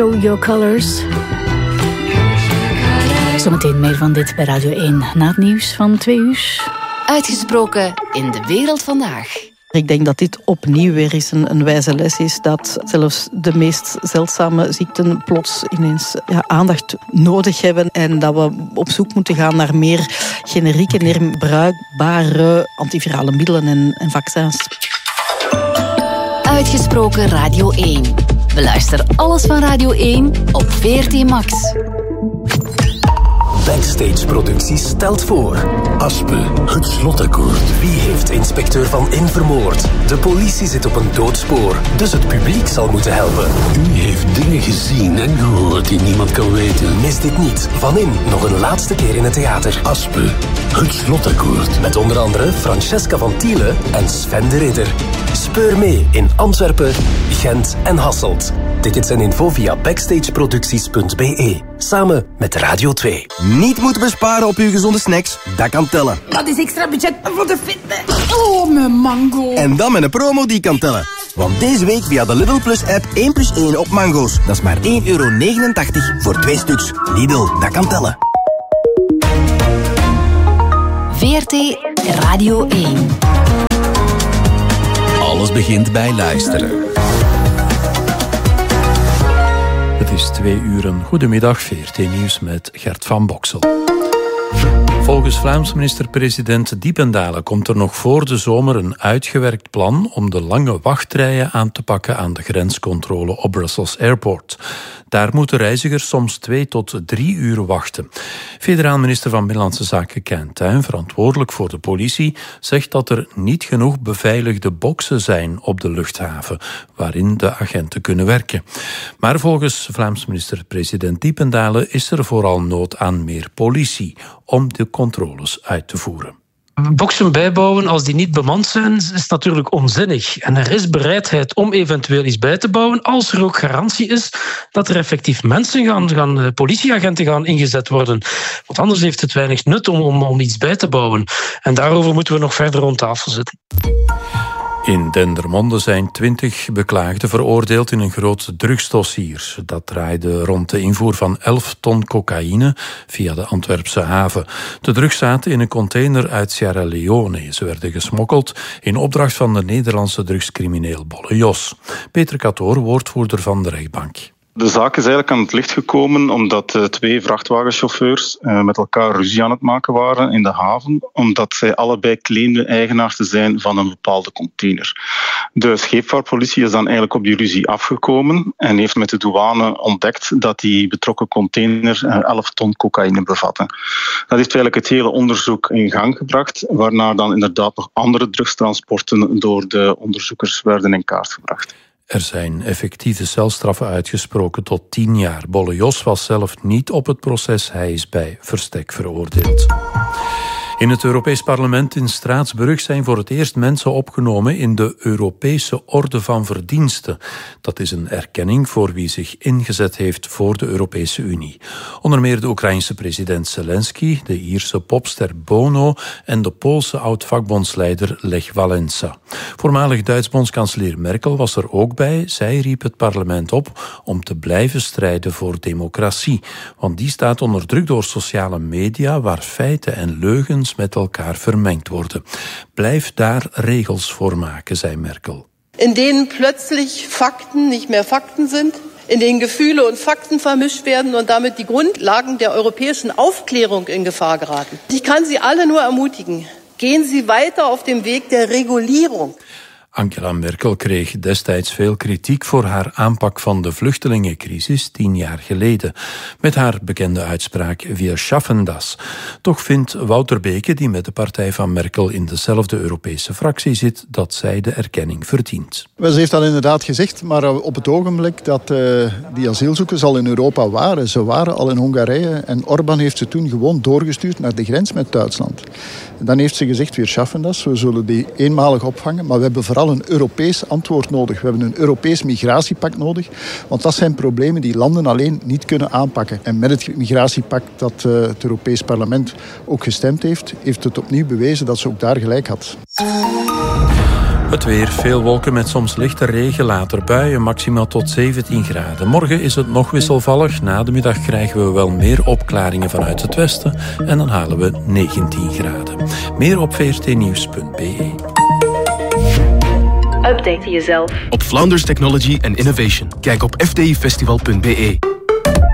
Show Your Colors. Zometeen meer van dit bij Radio 1 na het nieuws van 2 uur. Uitgesproken in de wereld vandaag. Ik denk dat dit opnieuw weer eens een wijze les is, dat zelfs de meest zeldzame ziekten plots ineens aandacht nodig hebben en dat we op zoek moeten gaan naar meer generieke, meer bruikbare antivirale middelen en vaccins. Uitgesproken Radio 1. Beluister alles van Radio 1 op VRT Max. Backstage Producties stelt voor Aspe, het slotakkoord. Wie heeft inspecteur Van In vermoord? De politie zit op een doodspoor, dus het publiek zal moeten helpen. U heeft dingen gezien en gehoord die niemand kan weten. Mis dit niet. Van In nog een laatste keer in het theater. Aspe, het slotakkoord. Met onder andere Francesca van Thiele en Sven de Ridder. Speur mee in Antwerpen, Gent en Hasselt. Tickets en info via backstageproducties.be. Samen met Radio 2. Niet moeten besparen op uw gezonde snacks? Dat kan tellen. Dat is extra budget voor de fitness. Oh, mijn mango. En dan met een promo die kan tellen. Want deze week via de Lidl Plus app 1+1 op mango's. Dat is maar €1,89 voor 2 stuks. Lidl, dat kan tellen. VRT Radio 1. Alles begint bij luisteren. Het is 2 uur. Goedemiddag, VRT Nieuws met Gert van Boksel. Volgens Vlaams minister-president Diependalen komt er nog voor de zomer een uitgewerkt plan om de lange wachtrijen aan te pakken aan de grenscontrole op Brussels Airport. Daar moeten reizigers soms 2 tot 3 uur wachten. Federaal minister van Binnenlandse Zaken Kein Tuin, verantwoordelijk voor de politie, zegt dat er niet genoeg beveiligde boksen zijn op de luchthaven, waarin de agenten kunnen werken. Maar volgens Vlaams minister-president Diependalen is er vooral nood aan meer politie om de controles uit te voeren. Boksen bijbouwen als die niet bemand zijn, is natuurlijk onzinnig. En er is bereidheid om eventueel iets bij te bouwen als er ook garantie is dat er effectief mensen politieagenten gaan ingezet worden. Want anders heeft het weinig nut om iets bij te bouwen. En daarover moeten we nog verder rond tafel zitten. In Dendermonde zijn 20 beklaagden veroordeeld in een groot drugsdossier. Dat draaide rond de invoer van 11 ton cocaïne via de Antwerpse haven. De drugs zaten in een container uit Sierra Leone. Ze werden gesmokkeld in opdracht van de Nederlandse drugscrimineel Bolle Jos. Peter Catoor, woordvoerder van de rechtbank. De zaak is eigenlijk aan het licht gekomen omdat 2 vrachtwagenchauffeurs met elkaar ruzie aan het maken waren in de haven, omdat zij allebei claimden eigenaar te zijn van een bepaalde container. De scheepvaartpolitie is dan eigenlijk op die ruzie afgekomen en heeft met de douane ontdekt dat die betrokken container 11 ton cocaïne bevatte. Dat heeft eigenlijk het hele onderzoek in gang gebracht, waarna dan inderdaad nog andere drugstransporten door de onderzoekers werden in kaart gebracht. Er zijn effectieve celstraffen uitgesproken tot 10 jaar. Bolle Jos was zelf niet op het proces. Hij is bij verstek veroordeeld. In het Europees Parlement in Straatsburg zijn voor het eerst mensen opgenomen in de Europese Orde van Verdiensten. Dat is een erkenning voor wie zich ingezet heeft voor de Europese Unie. Onder meer de Oekraïense president Zelensky, de Ierse popster Bono en de Poolse oud-vakbondsleider Lech Wałęsa. Voormalig Duits bondskanselier Merkel was er ook bij. Zij riep het parlement op om te blijven strijden voor democratie. Want die staat onder druk door sociale media waar feiten en leugens met elkaar vermengd worden. Blijf daar regels voor maken, zei Merkel. In denen plötzlich Fakten nicht mehr Fakten sind, in denen Gefühle und Fakten vermischt werden und damit die Grundlagen der europäischen Aufklärung in Gefahr geraten. Ich kann Sie alle nur ermutigen, gehen Sie weiter auf dem Weg der Regulierung. Angela Merkel kreeg destijds veel kritiek voor haar aanpak van de vluchtelingencrisis 10 jaar geleden. Met haar bekende uitspraak Wir schaffen das. Toch vindt Wouter Beke, die met de partij van Merkel in dezelfde Europese fractie zit, dat zij de erkenning verdient. Ze heeft dat inderdaad gezegd, maar op het ogenblik dat die asielzoekers al in Europa waren, ze waren al in Hongarije en Orbán heeft ze toen gewoon doorgestuurd naar de grens met Duitsland. En dan heeft ze gezegd, wir schaffen das, we zullen die eenmalig opvangen, maar we hebben vooral een Europees antwoord nodig. We hebben een Europees migratiepact nodig, want dat zijn problemen die landen alleen niet kunnen aanpakken. En met het migratiepact dat het Europees Parlement ook gestemd heeft, heeft het opnieuw bewezen dat ze ook daar gelijk had. Het weer, veel wolken met soms lichte regen, later buien, maximaal tot 17 graden. Morgen is het nog wisselvallig. Na de middag krijgen we wel meer opklaringen vanuit het westen en dan halen we 19 graden. Meer op vrtnieuws.be. Update jezelf op Flanders Technology and Innovation. Kijk op fdifestival.be.